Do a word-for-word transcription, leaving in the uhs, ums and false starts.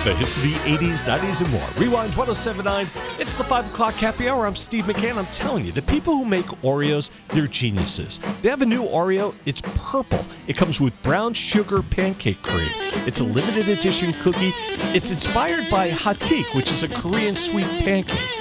The hits of the eighties, nineties, and more. Rewind ten seventy-nine. It's the five o'clock happy hour. I'm Steve McCann. I'm telling you, the people who make Oreos, they're geniuses. They have a new Oreo. It's purple. It comes with brown sugar pancake cream. It's a limited edition cookie. It's inspired by Hatik, which is a Korean sweet pancake.